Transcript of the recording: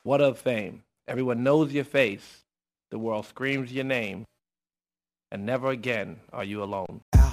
What of fame? Everyone knows your face. The world screams your name. And never again are you alone.